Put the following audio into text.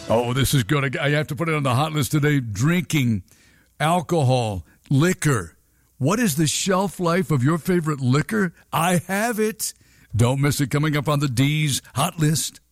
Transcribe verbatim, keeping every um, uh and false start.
Oh, this is good. I have to put it on the hot list today. Drinking alcohol, liquor. What is the shelf life of your favorite liquor? I have it. Don't miss it, coming up on the D's hot list.